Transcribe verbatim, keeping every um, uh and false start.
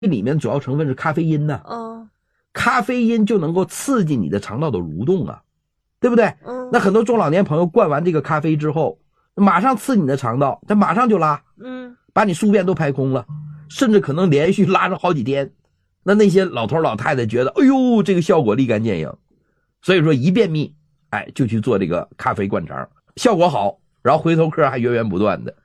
里面主要成分是咖啡因呢、 啊。哦， 咖啡因就能够刺激你的肠道的蠕动啊，对不对？ 嗯， 那很多中老年朋友灌完这个咖啡之后，马上刺激你的肠道，它马上就拉， 嗯， 把你宿便都排空了，甚至可能连续拉上好几天。那那些老头老太太觉得，哎呦，这个效果立竿见影，所以说一便秘，哎，就去做这个咖啡灌肠，效果好，然后回头客还源源不断的。